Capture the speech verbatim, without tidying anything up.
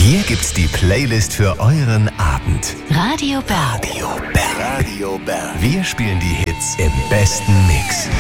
Hier gibt's die Playlist für euren Abend. Radio Bär. Radio Bär. Radio Bär. Wir spielen die Hits im besten Mix.